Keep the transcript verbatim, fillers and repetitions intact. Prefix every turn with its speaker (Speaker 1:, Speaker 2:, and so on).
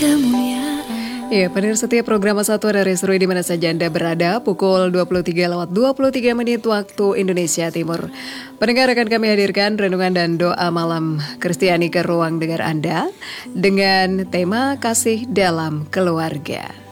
Speaker 1: kemuliaan.
Speaker 2: Ya, pendengar setia program Satu Hari Seru di mana saja Anda berada, pukul dua puluh tiga lewat dua puluh tiga menit waktu Indonesia Timur. Pendengar, akan kami hadirkan renungan dan doa malam Kristiani ke ruang dengar Anda dengan tema kasih dalam keluarga.